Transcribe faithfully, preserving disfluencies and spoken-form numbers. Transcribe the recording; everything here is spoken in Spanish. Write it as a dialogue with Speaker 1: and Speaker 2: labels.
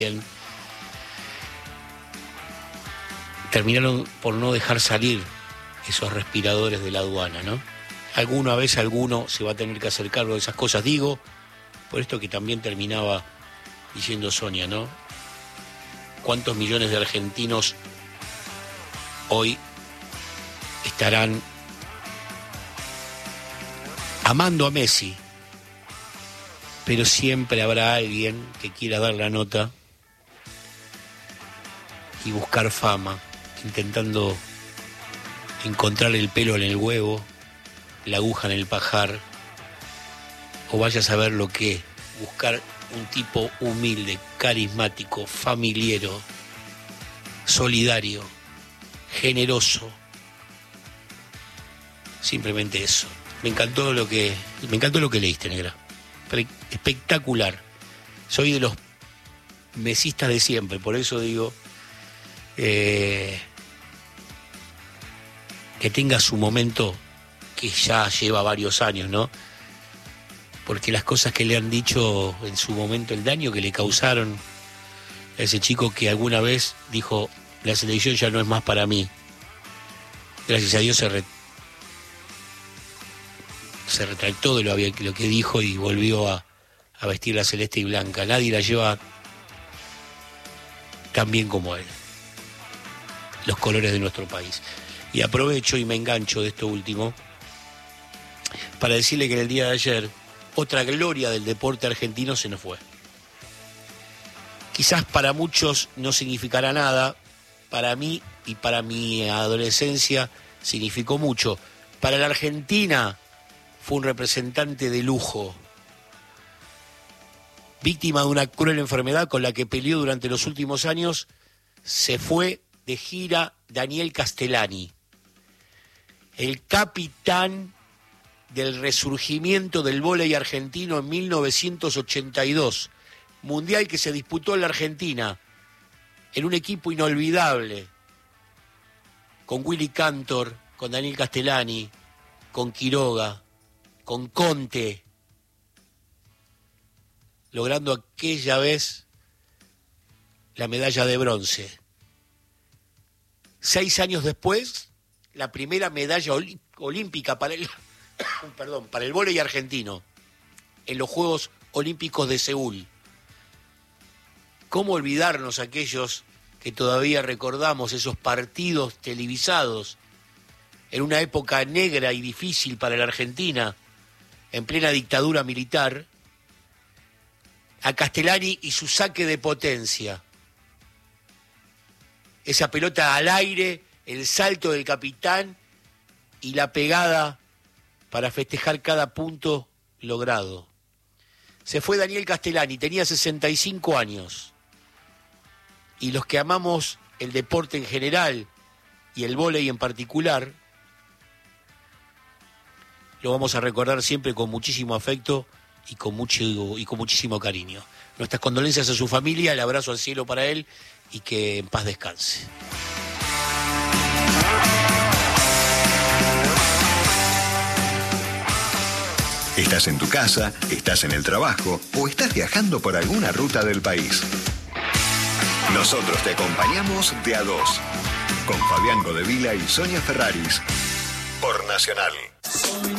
Speaker 1: terminaron por no dejar salir esos respiradores de la aduana, ¿no? Alguna vez alguno se va a tener que hacer cargo de esas cosas, digo, por esto que también terminaba diciendo Sonia, ¿no? ¿Cuántos millones de argentinos hoy estarán amando a Messi? Pero siempre habrá alguien que quiera dar la nota y buscar fama, intentando encontrar el pelo en el huevo, la aguja en el pajar, o vaya a saber lo que, buscar un tipo humilde, carismático, familiero, solidario, generoso. Simplemente eso. Me encantó lo que, me encantó lo que leíste, negra. Espectacular. Soy de los mesistas de siempre, por eso digo eh, que tenga su momento, que ya lleva varios años, ¿no? Porque las cosas que le han dicho en su momento, el daño que le causaron a ese chico que alguna vez dijo, la selección ya no es más para mí. Gracias a Dios se, re, se retractó de lo, lo que dijo y volvió a, a vestir la celeste y blanca. Nadie la lleva tan bien como él, los colores de nuestro país. Y aprovecho y me engancho de esto último para decirle que en el día de ayer otra gloria del deporte argentino se nos fue. Quizás para muchos no significará nada, para mí y para mi adolescencia significó mucho. Para la Argentina fue un representante de lujo, víctima de una cruel enfermedad con la que peleó durante los últimos años. Se fue de gira Daniel Castellani, el capitán del resurgimiento del vóley argentino en mil novecientos ochenta y dos, mundial que se disputó en la Argentina, en un equipo inolvidable, con Willy Cantor, con Daniel Castellani, con Quiroga, con Conte, logrando aquella vez la medalla de bronce. Seis años después, la primera medalla olí- olímpica para el, perdón, para el vóley argentino en los Juegos Olímpicos de Seúl. ¿Cómo olvidarnos aquellos que todavía recordamos esos partidos televisados en una época negra y difícil para la Argentina, en plena dictadura militar? A Castellani y su saque de potencia. Esa pelota al aire, el salto del capitán y la pegada para festejar cada punto logrado. Se fue Daniel Castellani, tenía sesenta y cinco años. Y los que amamos el deporte en general y el vóley en particular, lo vamos a recordar siempre con muchísimo afecto y con mucho y con muchísimo cariño. Nuestras condolencias a su familia, el abrazo al cielo para él y que en paz descanse.
Speaker 2: Estás en tu casa, estás en el trabajo o estás viajando por alguna ruta del país. Nosotros te acompañamos de a dos, con Fabián Godevila y Sonia Ferraris, por Nacional.